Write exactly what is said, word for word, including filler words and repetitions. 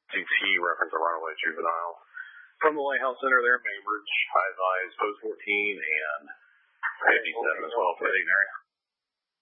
T reference a runaway juvenile from the Lighthouse Center there in Bainbridge. High advised post fourteen and fifty-seven as well for the area.